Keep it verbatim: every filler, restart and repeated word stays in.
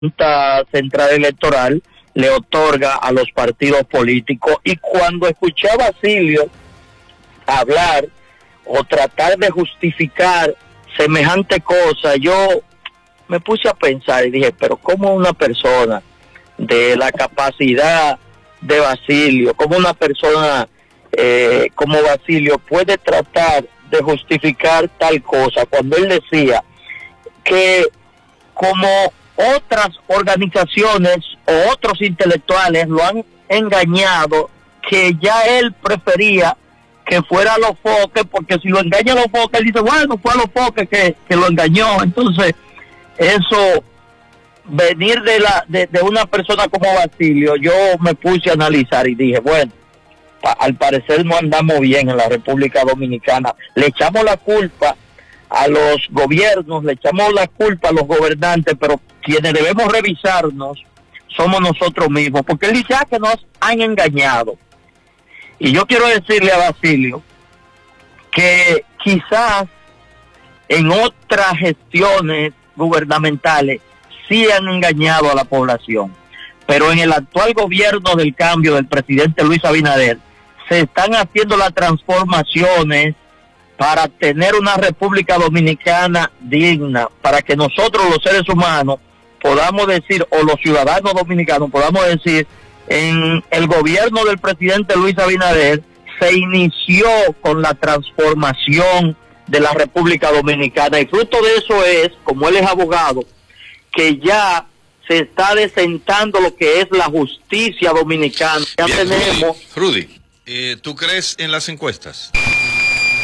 Junta Central Electoral le otorga a los partidos políticos. Y cuando escuché a Basilio hablar o tratar de justificar semejante cosa, yo me puse a pensar y dije, pero ¿cómo una persona de la capacidad de Basilio, como una persona eh, como Basilio puede tratar de justificar tal cosa cuando él decía que como otras organizaciones o otros intelectuales lo han engañado, que ya él prefería que fuera a los foques, porque si lo engaña a los foques, él dice, bueno, fue a los foques que, que lo engañó. Entonces, eso, venir de la de, de una persona como Basilio, yo me puse a analizar y dije, bueno, pa, al parecer no andamos bien en la República Dominicana. Le echamos la culpa a los gobiernos, le echamos la culpa a los gobernantes, pero quienes debemos revisarnos somos nosotros mismos, porque él dice ah, que nos han engañado. Y yo quiero decirle a Basilio que quizás en otras gestiones gubernamentales sí han engañado a la población, pero en el actual gobierno del cambio del presidente Luis Abinader se están haciendo las transformaciones para tener una República Dominicana digna, para que nosotros los seres humanos podamos decir, o los ciudadanos dominicanos podamos decir, en el gobierno del presidente Luis Abinader se inició con la transformación de la República Dominicana, y fruto de eso es, como él es abogado, que ya se está desentando lo que es la justicia dominicana. Ya Bien, tenemos... Rudy, Rudy eh, ¿tú crees en las encuestas?